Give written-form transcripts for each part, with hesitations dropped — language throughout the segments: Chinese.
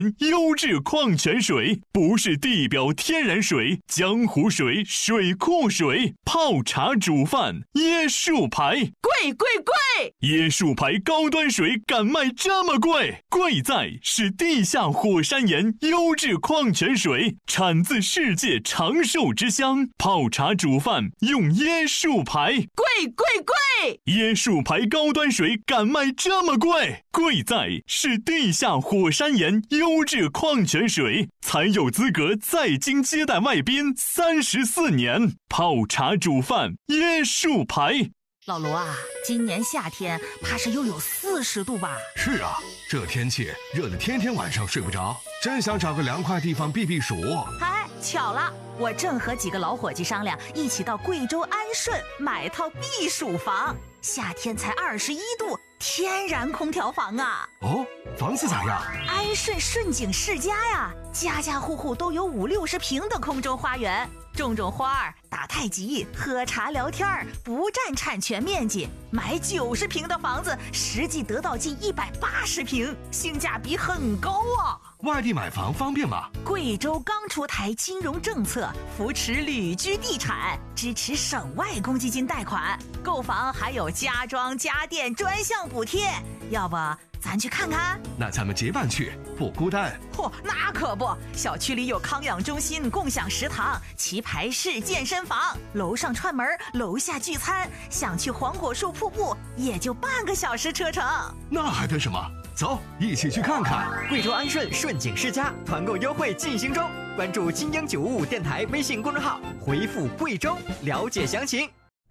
优质矿泉水，不是地表天然水、江湖水、水库水，泡茶煮饭椰树牌， 贵！ 椰树牌高端水敢卖这么贵？贵在是地下火山岩优质矿泉水，产自世界长寿之乡，泡茶煮饭用椰树牌， 贵！ 椰树牌高端水敢卖这么贵？贵在是地下火山岩优质矿泉水，才有资格在京接待外宾34年，泡茶煮饭椰树牌。 老罗啊，今年夏天怕是又有40度吧？ 是啊，这天气热得天天晚上睡不着，真想找个凉快地方避暑。 哎，巧了，我正和几个老伙计商量，一起到贵州安顺买套避暑房，夏天才21度，天然空调房啊。 哦，房子咋样？ 安顺顺景世家呀，家家户户都有50-60平的空中花园，种花儿，打太极，喝茶聊天，不占产权面积。买90平的房子，实际得到近180平，性价比很高啊。 外地买房方便吗？ 贵州刚出台金融政策，扶持旅居地产，支持省外公积金贷款，购房还有家装家电专项补贴。要不咱去看看？ 那咱们结伴去，不孤单。 那可不，小区里有康养中心、共享食堂、棋牌室、健身房，楼上串门，楼下聚餐，想去黄果树瀑布也就半个小时车程。 那还等什么？走，一起去看看。 贵州安顺顺景世家团购优惠进行中，关注金鹰955电台微信公众号，回复贵州了解详情。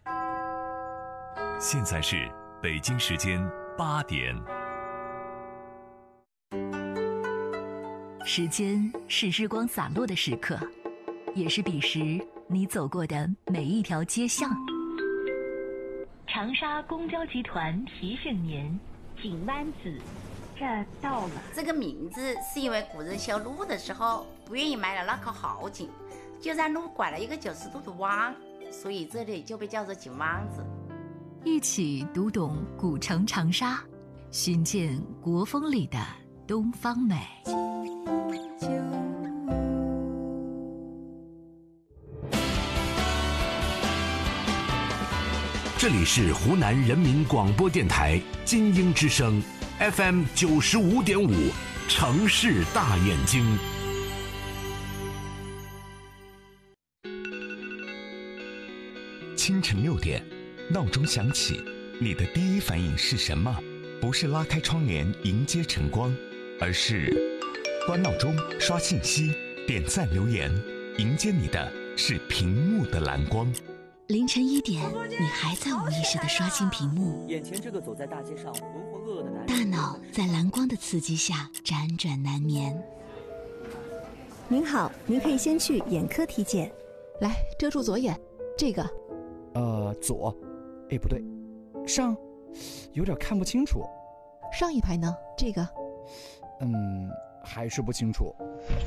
现在是北京时间8点。 时间是日光洒落的时刻，也是彼时你走过的每一条街巷。长沙公交集团提醒您， 井湾子这到了。这个名字是因为古人修路的时候不愿意埋了那口好井，就让路拐了一个90度的弯，所以这里就被叫做井湾子。 一起读懂古城长沙，寻见国风里的东方美。 这里是湖南人民广播电台金鹰之声 FM 95.5，城市大眼睛。 清晨6点，闹钟响起，你的第一反应是什么？不是拉开窗帘迎接晨光，而是关闹钟、刷信息、点赞留言，迎接你的是屏幕的蓝光。 凌晨1点，你还在无意识地刷新屏幕， 眼前这个走在大街上浑浑噩噩的男人， 大脑在蓝光的刺激下辗转难眠。 您好，您可以先去眼科体检。 来，遮住左眼，这个。 左，哎，不对，上，有点看不清楚。 上一排呢？这个。 还是不清楚。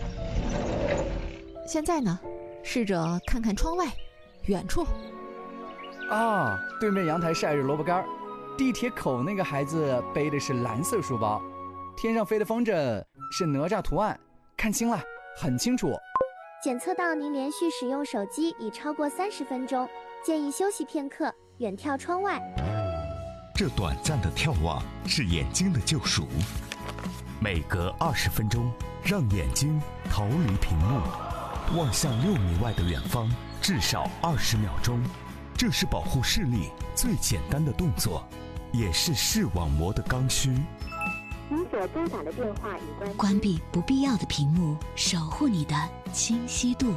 现在呢？试着看看窗外，远处。 啊，对面阳台晒着萝卜干，地铁口那个孩子背的是蓝色书包，天上飞的风筝是哪吒图案，看清了，很清楚。 检测到您连续使用手机已超过30分钟，建议休息片刻，远眺窗外。 这短暂的眺望是眼睛的救赎，每隔20分钟，让眼睛逃离屏幕，望向6米外的远方，至少20秒钟。这是保护视力最简单的动作，也是视网膜的刚需。 您所拨打的电话已关闭不必要的屏幕，守护你的清晰度。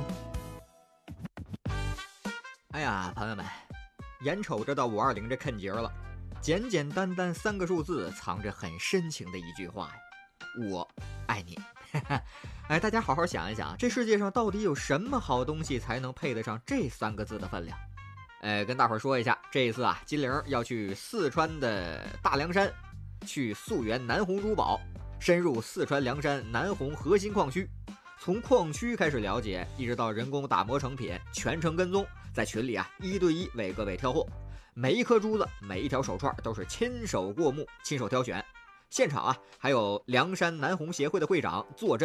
哎呀，朋友们，眼瞅着到520这坎节了，简简单单3个数字，藏着很深情的一句话呀：我爱你。哎，大家好好想一想，这世界上到底有什么好东西才能配得上这3个字的分量？跟大伙儿说一下，这一次啊，金玲要去四川的大凉山，去溯源南红珠宝，深入四川凉山南红核心矿区，从矿区开始了解，一直到人工打磨成品，全程跟踪，在群里啊1对1为各位挑货，每一颗珠子，每一条手串都是亲手过目，亲手挑选， 现场啊，还有凉山南红协会的会长坐镇